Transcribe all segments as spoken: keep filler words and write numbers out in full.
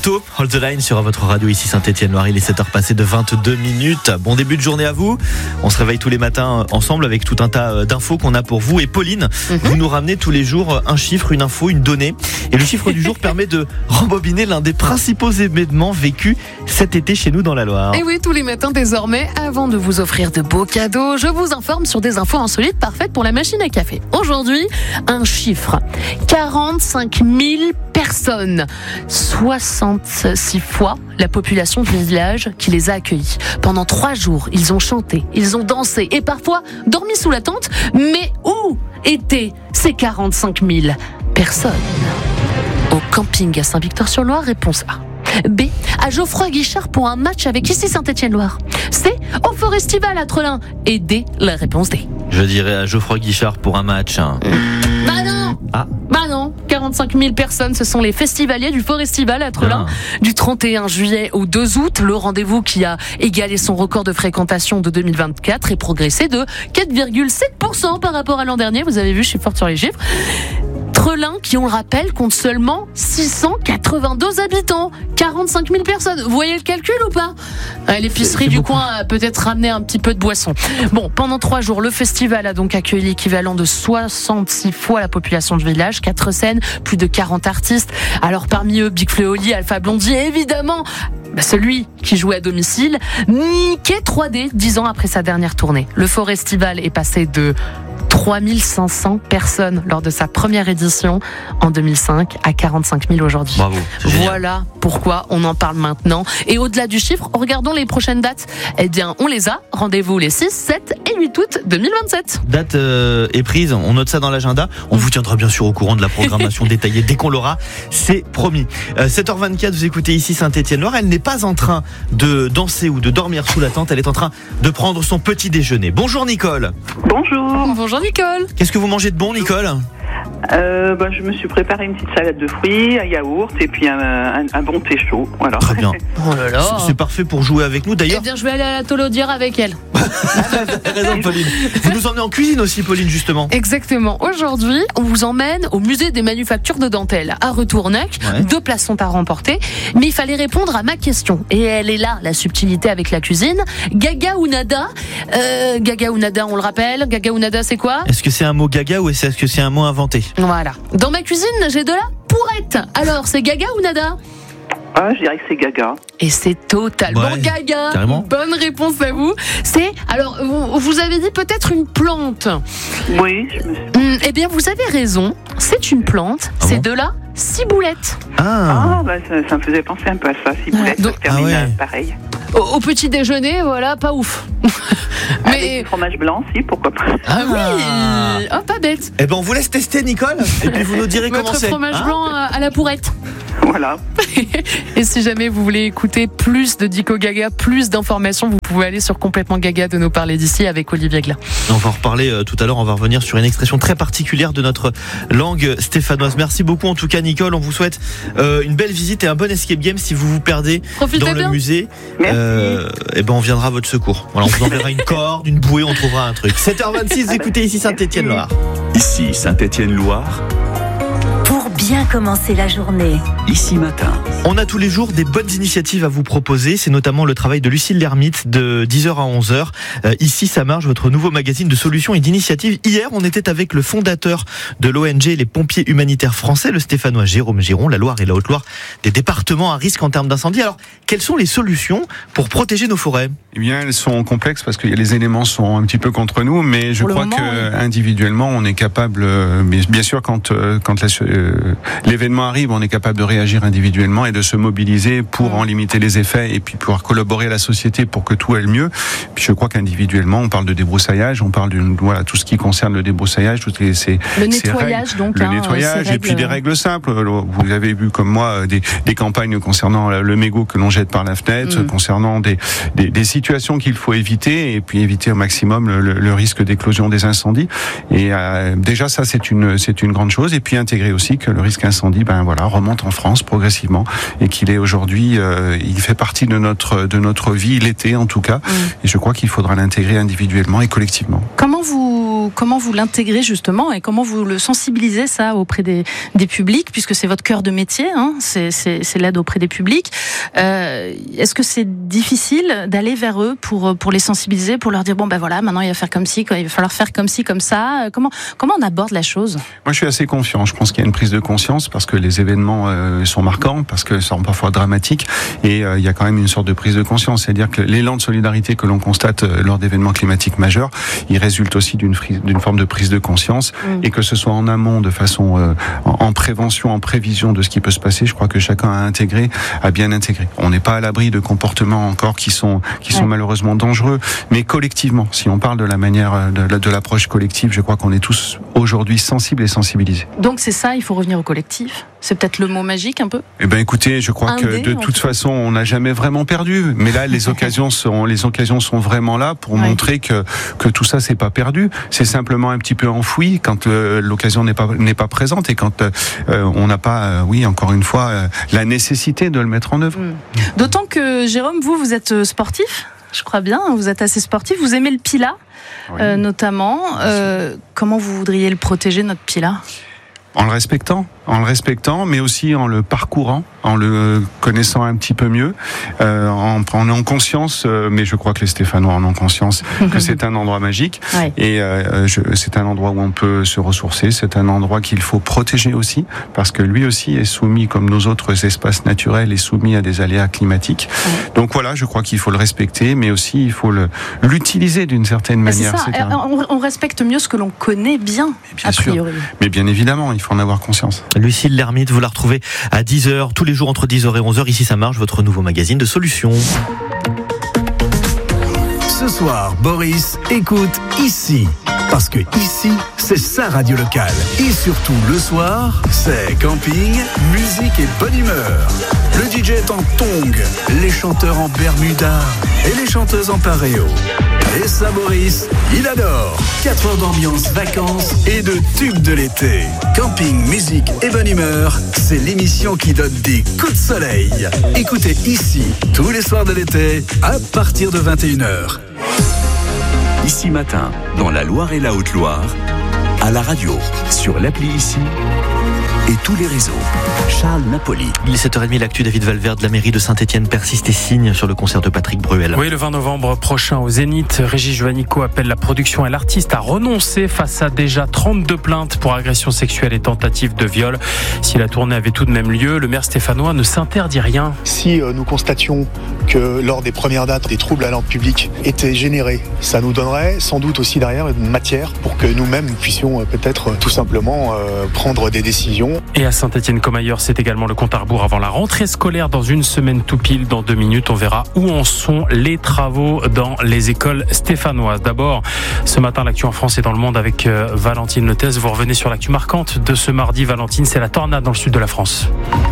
Taupe, Hold the Line sur votre radio ici Saint-Étienne-Loire. Il est sept heures passées de vingt-deux minutes. Bon début de journée à vous. On se réveille tous les matins ensemble avec tout un tas d'infos qu'on a pour vous. Et Pauline, mm-hmm. vous nous ramenez tous les jours un chiffre, une info, une donnée. Et le chiffre du jour permet de rembobiner l'un des principaux événements vécus cet été chez nous dans la Loire. Et oui, tous les matins désormais, avant de vous offrir de beaux cadeaux, je vous informe sur des infos insolites parfaites pour la machine à café. Aujourd'hui, un chiffre. quarante-cinq mille personnes. soixante-six fois la population du village qui les a accueillis. Pendant trois jours, ils ont chanté, ils ont dansé et parfois dormi sous la tente. Mais où étaient ces quarante-cinq mille personnes? Au camping à Saint-Victor-sur-Loire, réponse A. B. À Geoffroy Guichard pour un match avec ici Saint-Étienne-Loire. C. Au Forestival à Trelin. Et D. La réponse D. Je dirais à Geoffroy Guichard pour un match. Hein. Bah non Ah. Bah non quarante-cinq mille personnes, ce sont les festivaliers du Forestival à Trelin. Ah. Du trente et un juillet au deux août, le rendez-vous qui a égalé son record de fréquentation de deux mille vingt-quatre et progressé de quatre virgule sept pour cent par rapport à l'an dernier. Vous avez vu, je suis forte sur les chiffres. Trelin, qui on le rappelle, compte seulement six cent quatre-vingt-deux habitants, quarante-cinq mille personnes. Vous voyez le calcul ou pas? L'épicerie du coin a peut-être ramené un petit peu de boisson. Bon, pendant trois jours, le festival a donc accueilli l'équivalent de soixante-six fois la population du village, quatre scènes, plus de quarante artistes. Alors parmi eux, Big Flo et Oli, Alpha Blondy, évidemment, bah celui qui jouait à domicile, Mickey trois D, dix ans après sa dernière tournée. Le Forestival est passé de trois mille cinq cents personnes lors de sa première édition en deux mille cinq à quarante-cinq mille aujourd'hui. Bravo. Voilà pourquoi on en parle maintenant. Et au-delà du chiffre, regardons les prochaines dates. Eh bien, on les a. Rendez-vous les six, sept et huit août deux mille vingt-sept. Date euh, est prise, on note ça dans l'agenda. On vous tiendra bien sûr au courant de la programmation détaillée dès qu'on l'aura. C'est promis. Euh, sept heures vingt-quatre, vous écoutez ici Saint-Étienne-Loire. Elle n'est pas en train de danser ou de dormir sous la tente. Elle est en train de prendre son petit déjeuner. Bonjour Nicole. Bonjour. Bonjour Nicole. Qu'est-ce que vous mangez de bon, Nicole? euh, bah, Je me suis préparé une petite salade de fruits, un yaourt et puis un, un, un bon thé chaud. Voilà. Très bien. Oh là là. C'est, c'est parfait pour jouer avec nous. D'ailleurs, eh bien, je vais aller à la Tolodière avec elle. Vous avez raison, Pauline. Vous nous emmenez en cuisine aussi, Pauline, justement. Exactement. Aujourd'hui, on vous emmène au musée des manufactures de dentelle à Retournac. Ouais. Deux places sont à remporter. Mais il fallait répondre à ma question. Et elle est là, la subtilité avec la cuisine. Gaga ou nada? euh, Gaga ou nada, on le rappelle. Gaga ou nada, c'est quoi? Est-ce que c'est un mot gaga ou est-ce que c'est un mot inventé? Voilà. Dans ma cuisine, j'ai de la pourrette. Alors, c'est gaga ou nada? Ah, je dirais que c'est gaga. Et c'est totalement ouais, gaga. Carrément. Bonne réponse à vous. C'est, alors, vous, vous avez dit peut-être une plante. Oui, je me suis... Hum, eh bien, vous avez raison. C'est une plante. Ah c'est bon de la ciboulette. Ah, ah bah, ça, ça me faisait penser un peu à ça. Ciboulette, donc, ça se termine ah ouais. pareil. Au, au petit déjeuner, voilà, pas ouf. Mais avec du fromage blanc, si, pourquoi pas. Ah oui, oh, pas bête. Eh ben, on vous laisse tester, Nicole, et puis vous nous direz Votre comment c'est. fromage hein blanc à la pourrette. Voilà. Et si jamais vous voulez écouter plus de Dico Gaga, plus d'informations, vous pouvez aller sur Complètement Gaga de nous parler d'ici avec Olivier Glin. On va en reparler euh, tout à l'heure. On va revenir sur une expression très particulière de notre langue stéphanoise. Merci beaucoup en tout cas, Nicole. On vous souhaite euh, une belle visite et un bon escape game si vous vous perdez Profitez dans bien. le musée. Euh, et ben on viendra à votre secours. Voilà, on vous enverra une corde, une bouée, on trouvera un truc. sept heures vingt-six, écoutez ici Saint-Étienne-Loire. Ici Saint-Étienne-Loire. Pour bien commencer la journée. Ici matin. On a tous les jours des bonnes initiatives à vous proposer. C'est notamment le travail de Lucille Lermite de dix heures à onze heures. Euh, ici, ça marche, votre nouveau magazine de solutions et d'initiatives. Hier, on était avec le fondateur de l'O N G Les Pompiers Humanitaires Français, le Stéphanois Jérôme Giron, la Loire et la Haute-Loire, des départements à risque en termes d'incendie. Alors, quelles sont les solutions pour protéger nos forêts? Eh bien, elles sont complexes parce que les éléments sont un petit peu contre nous, mais je pour crois moment, que oui. individuellement, on est capable, bien sûr, quand, quand la, l'événement arrive, on est capable de réagir individuellement et de se mobiliser pour en limiter les effets et puis pouvoir collaborer à la société pour que tout aille mieux. Puis je crois qu'individuellement, on parle de débroussaillage, on parle de voilà, tout ce qui concerne le débroussaillage, toutes les, ces, le ces nettoyage, règles, donc. le hein, nettoyage et puis des règles simples. Vous avez vu comme moi des, des campagnes concernant le mégot que l'on jette par la fenêtre, mmh. concernant des, des, des situations qu'il faut éviter et puis éviter au maximum le, le risque d'éclosion des incendies. Et euh, déjà ça c'est une c'est une grande chose. Et puis intégrer aussi que le risque incendie, ben voilà, remonte en France progressivement et qu'il est aujourd'hui, euh, il fait partie de notre de notre vie l'été en tout cas. Mmh. Et je crois qu'il faudra l'intégrer individuellement et collectivement. Comment vous comment vous l'intégrez justement et comment vous le sensibilisez ça auprès des, des publics, puisque c'est votre cœur de métier, hein, c'est, c'est, c'est l'aide auprès des publics. Euh, est-ce que c'est difficile d'aller vers eux pour, pour les sensibiliser, pour leur dire bon ben voilà, maintenant il va faire comme ci, il va falloir faire comme ci, comme ça. Comment, comment on aborde la chose? Moi je suis assez confiant, je pense qu'il y a une prise de conscience parce que les événements euh, sont marquants, parce que sont parfois dramatiques et euh, il y a quand même une sorte de prise de conscience, c'est-à-dire que l'élan de solidarité que l'on constate euh, lors d'événements climatiques majeurs, il résulte aussi d'une, frise, d'une forme de prise de conscience mmh. et que ce soit en amont, de façon euh, en, en prévention, en prévision de ce qui peut se passer, je crois que chacun a intégré, a bien intégré. On n'est pas à l'abri de comportements encore qui sont qui sont ouais. malheureusement dangereux, mais collectivement, si on parle de la manière de, de l'approche collective, je crois qu'on est tous aujourd'hui sensibles et sensibilisés. Donc c'est ça, il faut revenir au collectif. C'est peut-être le mot magique un peu. Eh ben écoutez, je crois un que dé, de toute façon, on n'a jamais vraiment perdu. Mais là, les occasions sont, les occasions sont vraiment là pour ouais. montrer que que tout ça c'est pas perdu. C'est simplement un petit peu enfoui quand euh, l'occasion n'est pas n'est pas présente et quand euh, on n'a pas, euh, oui, encore une fois, euh, la nécessité de le mettre en œuvre. Mmh. D'autant que Jérôme, vous, vous êtes sportif. Je crois bien. Vous êtes assez sportif. Vous aimez le Pilat, oui. euh, notamment. Euh, comment vous voudriez le protéger, notre Pilat ? En le respectant, en le respectant, mais aussi en le parcourant, en le connaissant un petit peu mieux, euh, en prenant conscience, euh, mais je crois que les Stéphanois en ont conscience, que c'est un endroit magique, ouais. et euh, je, c'est un endroit où on peut se ressourcer, c'est un endroit qu'il faut protéger aussi, parce que lui aussi est soumis, comme nos autres espaces naturels, est soumis à des aléas climatiques. Ouais. Donc voilà, je crois qu'il faut le respecter, mais aussi il faut le, l'utiliser d'une certaine mais manière. C'est ça. C'est un... on, on respecte mieux ce que l'on connaît bien, bien a sûr. priori. Mais bien évidemment, il faut en avoir conscience. Lucille Lermite, vous la retrouvez à dix heures, tous les jours entre dix heures et onze heures. Ici, ça marche, votre nouveau magazine de solutions. Ce soir, Boris écoute Ici. Parce que ici, c'est sa radio locale. Et surtout, le soir, c'est camping, musique et bonne humeur. Le D J est en tongs, les chanteurs en bermuda et les chanteuses en pareo. Et ça, Boris, il adore. quatre heures d'ambiance, vacances et de tubes de l'été. Camping, musique et bonne humeur, c'est l'émission qui donne des coups de soleil. Écoutez Ici, tous les soirs de l'été, à partir de vingt et une heures. Ici Matin, dans la Loire et la Haute-Loire, à la radio, sur l'appli Ici et tous les réseaux. Charles Napoli. Il est sept heures trente, l'actu. David Valverde de la mairie de Saint-Étienne persiste et signe sur le concert de Patrick Bruel. Oui, le vingt novembre prochain au Zénith, Régis Juanico appelle la production et l'artiste à renoncer face à déjà trente-deux plaintes pour agression sexuelle et tentative de viol. Si la tournée avait tout de même lieu, le maire stéphanois ne s'interdit rien. Si euh, nous constations que lors des premières dates, des troubles à l'ordre public étaient générés, ça nous donnerait sans doute aussi derrière une matière pour que nous-mêmes nous puissions euh, peut-être euh, tout simplement euh, prendre des décisions. Et à Saint-Étienne comme ailleurs, c'est également le compte à rebours avant la rentrée scolaire dans une semaine tout pile. Dans deux minutes, on verra où en sont les travaux dans les écoles stéphanoises. D'abord, ce matin, l'actu en France et dans le monde avec euh, Valentine Lethès. Vous revenez sur l'actu marquante de ce mardi. Valentine, c'est la tornade dans le sud de la France.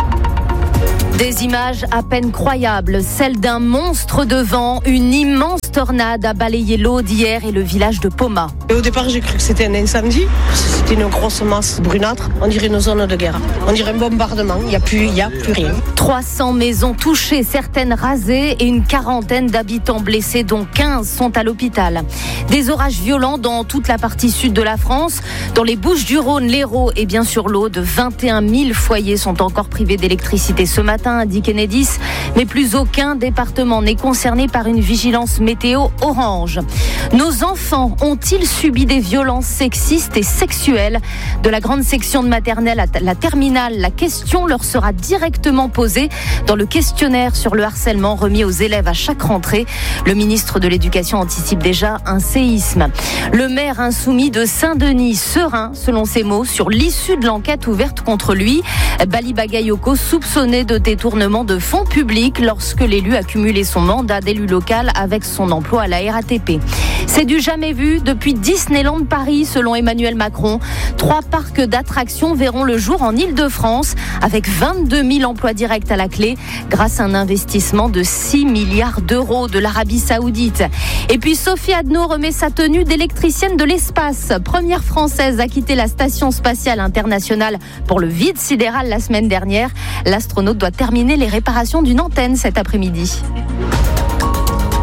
Des images à peine croyables, celles d'un monstre de vent. Une immense tornade a balayé l'Aude hier et le village de Poma. Et au départ, j'ai cru que c'était un incendie. C'était une grosse masse brunâtre. On dirait une zone de guerre. On dirait un bombardement. Il n'y a plus, il y a plus rien. trois cents maisons touchées, certaines rasées et une quarantaine d'habitants blessés, dont quinze sont à l'hôpital. Des orages violents dans toute la partie sud de la France. Dans les Bouches-du-Rhône, l'Hérault et bien sûr l'Aude, vingt et un mille foyers sont encore privés d'électricité ce matin, indique Enedis, mais plus aucun département n'est concerné par une vigilance météo orange. Nos enfants ont-ils subi des violences sexistes et sexuelles ? De la grande section de maternelle à la terminale, la question leur sera directement posée dans le questionnaire sur le harcèlement remis aux élèves à chaque rentrée. Le ministre de l'Éducation anticipe déjà un séisme. Le maire insoumis de Saint-Denis, serein, selon ses mots, sur l'issue de l'enquête ouverte contre lui. Bali Bagayoko, soupçonné de détournement de fonds publics lorsque l'élu a cumulé son mandat d'élu local avec son emploi à la R A T P. C'est du jamais vu depuis Disneyland Paris, selon Emmanuel Macron. Trois parcs d'attractions verront le jour en Île-de-France, avec vingt-deux mille emplois directs à la clé, grâce à un investissement de six milliards d'euros de l'Arabie Saoudite. Et puis Sophie Adno remet sa tenue d'électricienne de l'espace. Première française à quitter la station spatiale internationale pour le vide sidéral la semaine dernière. L'astronaute doit terminer les réparations d'une antenne cet après-midi.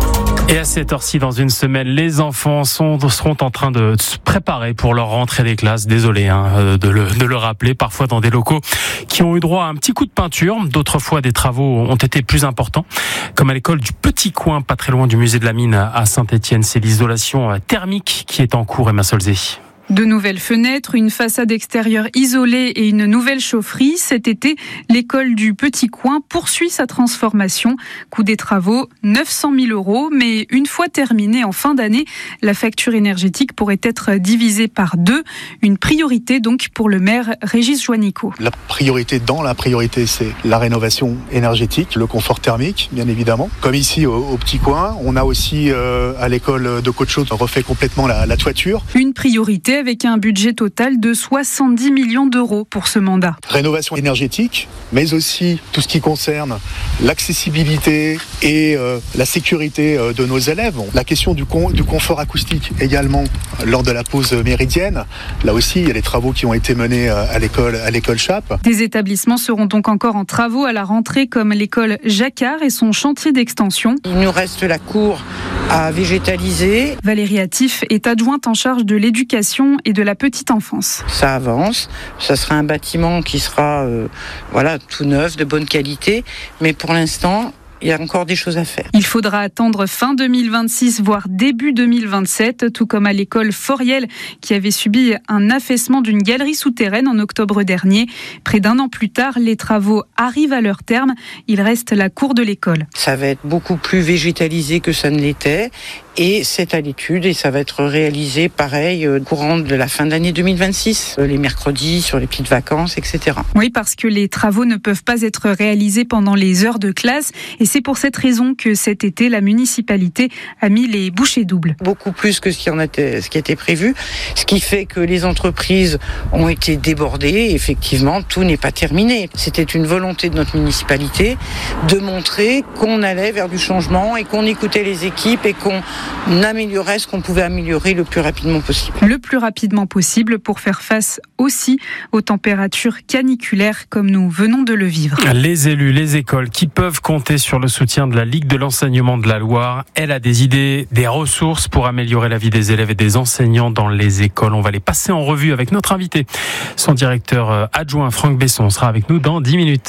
Et à cette heure-ci, dans une semaine, les enfants sont, seront en train de se préparer pour leur rentrée des classes. Désolé hein, de, le, de le rappeler, parfois dans des locaux qui ont eu droit à un petit coup de peinture. D'autres fois, des travaux ont été plus importants, comme à l'école du Petit Coin, pas très loin du musée de la Mine à Saint-Étienne. C'est l'isolation thermique qui est en cours, Emma Solzé. De nouvelles fenêtres, une façade extérieure isolée et une nouvelle chaufferie. Cet été, l'école du Petit Coin poursuit sa transformation. Coût des travaux, neuf cent mille euros. Mais une fois terminée en fin d'année, la facture énergétique pourrait être divisée par deux. Une priorité donc pour le maire Régis Juanico. La priorité dans la priorité, c'est la rénovation énergétique, le confort thermique, bien évidemment. Comme ici au, au Petit Coin, on a aussi euh, à l'école de Côte-Chaude refait complètement la, la toiture. Une priorité avec un budget total de soixante-dix millions d'euros pour ce mandat. Rénovation énergétique, mais aussi tout ce qui concerne l'accessibilité et euh, la sécurité euh, de nos élèves. La question du, con, du confort acoustique également lors de la pause méridienne. Là aussi, il y a des travaux qui ont été menés euh, à l'école, à l'école Chappe. Des établissements seront donc encore en travaux à la rentrée, comme l'école Jacquard et son chantier d'extension. Il nous reste la cour à végétaliser. Valérie Attif est adjointe en charge de l'éducation et de la petite enfance. Ça avance, ça sera un bâtiment qui sera euh, voilà, tout neuf, de bonne qualité, mais pour l'instant, il y a encore des choses à faire. Il faudra attendre fin deux mille vingt-six, voire début deux mille vingt-sept, tout comme à l'école Foriel, qui avait subi un affaissement d'une galerie souterraine en octobre dernier. Près d'un an plus tard, les travaux arrivent à leur terme. Il reste la cour de l'école. Ça va être beaucoup plus végétalisé que ça ne l'était. Et c'est à l'étude et ça va être réalisé pareil euh, courant de la fin de l'année deux mille vingt-six, euh, les mercredis, sur les petites vacances, et cetera. Oui, parce que les travaux ne peuvent pas être réalisés pendant les heures de classe et c'est pour cette raison que cet été, la municipalité a mis les bouchées doubles. Beaucoup plus que ce qui, en était, ce qui était prévu, ce qui fait que les entreprises ont été débordées. Effectivement, tout n'est pas terminé. C'était une volonté de notre municipalité de montrer qu'on allait vers du changement et qu'on écoutait les équipes et qu'on on améliorait ce qu'on pouvait améliorer le plus rapidement possible. Le plus rapidement possible pour faire face aussi aux températures caniculaires comme nous venons de le vivre. Les élus, les écoles qui peuvent compter sur le soutien de la Ligue de l'enseignement de la Loire. Elle a des idées, des ressources pour améliorer la vie des élèves et des enseignants dans les écoles. On va les passer en revue avec notre invité. Son directeur adjoint, Franck Besson, sera avec nous dans dix minutes.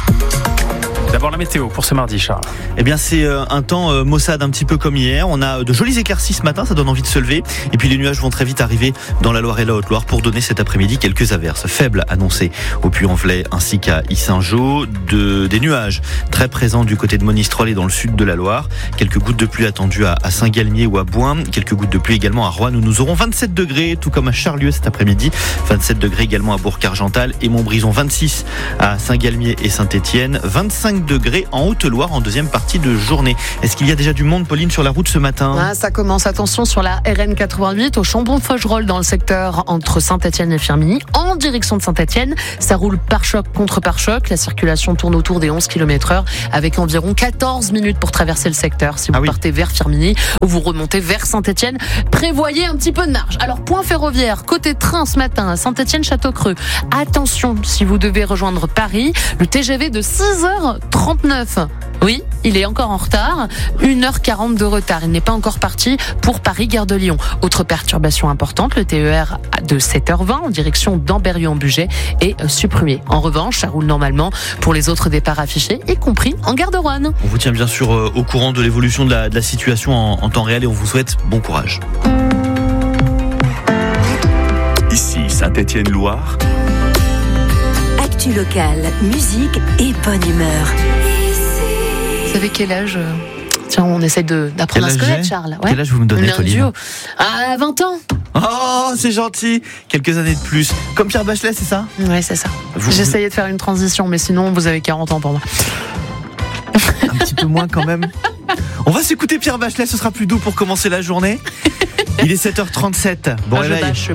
D'abord la météo pour ce mardi, Charles. Eh bien c'est un temps maussade un petit peu comme hier. On a de jolis éclaircies ce matin, ça donne envie de se lever. Et puis les nuages vont très vite arriver dans la Loire et la Haute-Loire pour donner cet après-midi quelques averses faibles annoncées au Puy-en-Velay ainsi qu'à Yssingeaux. De, des nuages très présents du côté de Monistrol et dans le sud de la Loire. Quelques gouttes de pluie attendues à, à Saint-Galmier ou à Bouin. Quelques gouttes de pluie également à Roanne où nous aurons vingt-sept degrés, tout comme à Charlieu cet après-midi. vingt-sept degrés également à Bourg-Argental et Montbrison. vingt-six à Saint-Galmier et Saint-Étienne. vingt-cinq degrés en Haute-Loire en deuxième partie de journée. Est-ce qu'il y a déjà du monde, Pauline, sur la route ce matin ? Ah, ça commence, attention, sur la R N quatre-vingt-huit au Chambon-Faugerolles dans le secteur entre Saint-Étienne et Firminy en direction de Saint-Étienne. Ça roule pare-choc contre pare-choc. La circulation tourne autour des onze kilomètres heure avec environ quatorze minutes pour traverser le secteur. Si vous ah oui. partez vers Firminy ou vous remontez vers Saint-Étienne, prévoyez un petit peu de marge. Alors, point ferroviaire, côté train ce matin à Saint-Étienne-Château-Creux. Attention, si vous devez rejoindre Paris, le T G V de six heures trente-neuf. Oui, il est encore en retard. une heure quarante de retard. Il n'est pas encore parti pour Paris-Gare de Lyon. Autre perturbation importante, le T E R de sept heures vingt en direction d'Ambérieu-en-Bugey est supprimé. En revanche, ça roule normalement pour les autres départs affichés, y compris en Gare de Roanne. On vous tient bien sûr au courant de l'évolution de la, de la situation en, en temps réel et on vous souhaite bon courage. Ici Saint-Étienne-Loire. Actu locale, musique et bonne humeur. Vous savez quel âge ? Tiens, on essaie de, d'apprendre à se connaître, Charles. Ouais. Quel âge vous me donnez, Pauline ? À vingt ans. Oh, c'est gentil. Quelques années de plus. Comme Pierre Bachelet, c'est ça ? Ouais, c'est ça. Vous... J'essayais de faire une transition, mais sinon, vous avez quarante ans pour moi. Un petit peu moins quand même. On va s'écouter Pierre Bachelet, ce sera plus doux pour commencer la journée. Il est sept heures trente-sept. Bon ah, réveil.